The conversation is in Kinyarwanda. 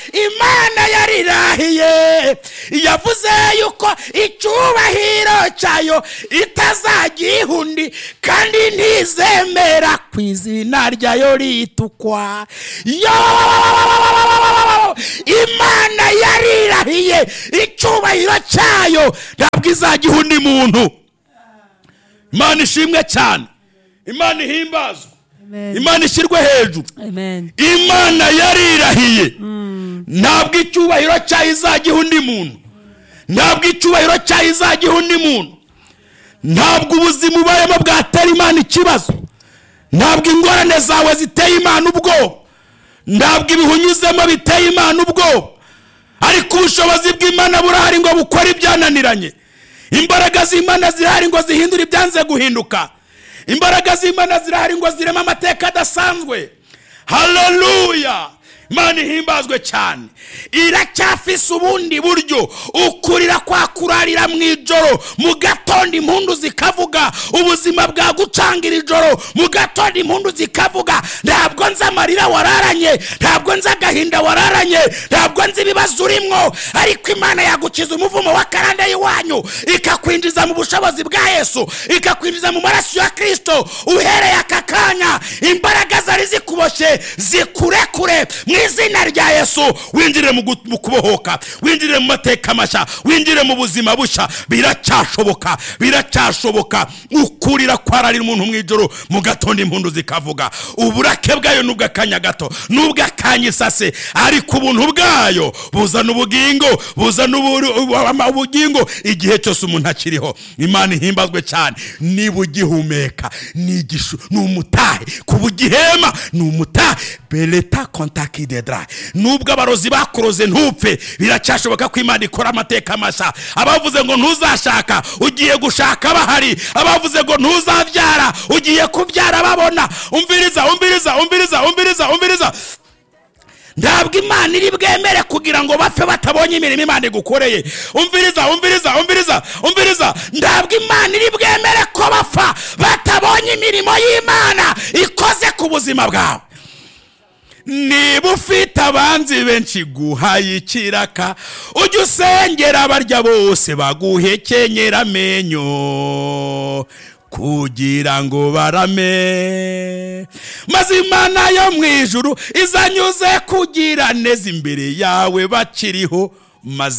Imana yarirahiye yavuze yuko icyubahiro cyayo itazagihundi kandi ntizemera ku izina ryayo ritukwa. Imana yarirahiye icyubahiro cyayo ntabwo izagihundi muntu. Imana ishimwe cyane, Imana ihimbazwe, Imana ishyirwe hejuru. Imana yarirahiye ntabwo icyubahiro cyayo izagihundi muntu, ntabwo icyubahiro cyayo izagihundi muntu, ntabwo ubuzima ubayemo bwatera Imana ikibazo, ntabwo ingorane zawe ziteye Imana ubwoba, ntabwo ibihunyuzemo biteye Imana ubwoba, ariko ubushobozi bw'Imana burahari ngo bukore ibyananiranye. Imbaraga z'Imana zirahari ngo zihindure ibyanze guhinduka. Imbaraga z'Imana zirahari ngo zirema amateka adasanzwe. Haleluya! Imana ihimbazwe cyane. Iracyafise ubundi buryo ukurira kwa kurarira mu ijoro, mu gatondo impundu zikavuga, ubuzima bwa gucangira ijoro, mu gatondo impundu zikavuga. Ntabwo nzi amarira wararanye, ntabwo nzi agahinda wararanye, ntabwo nzi ibibazo urimo, ariko Imana yagukiza umuvumo wa karande y'iwanyu, ikakwinjiza mu bushobozi bwa Yesu, ikakwinjiza mu maraso ya Kristo. Uhereye aka kanya imbaraga zari zikuboshye zikurekure mu izina rya Yesu. Winjire mu kubohoka, winjire mu mateka mashya, winjire mu buzima bushya. Biracyashoboka, biracyashoboka. Ukurira kwararira umuntu mu ijoro, mu gatondo impundu zikavuga. Uburake bwayo nubwo akanya gato, nubwo akanya isase, ariko ubuntu bwayo buzana ubugingo, buzana ubugingo igihe cyose umuntu akiriho. Imana ihimbazwe cyane. Niba ugihumeka nigishu n'umutahe, kubugihema n'umutahe. Beleta kontaki dedra. Nubwo abarozi bakuroze ntupfe, biracyashoboka ko Imana ikora amateka mashya. Abavuze ngo ntuzashaka ugiye gushaka bahari, abavuze ngo ntuzabyara ugiye kubyara babona. Umviriza. Ntabwo Imana iri bwemere kugira ngo bapfe batabonye imirimo Imana igukoreye. Umviriza. Ntabwo Imana iri bwemere ko bapfa batabonye imirimo y'Imana ikoze ku buzima bwawe. Niba ufite abanzi benshi guhaye ikiraka, ujye usengera barya bose baguhekenyera amenyo kugira ngo barame, maze Imana yo mu ijuru izanyuze kugira neza imbere yawe bakiriho, maze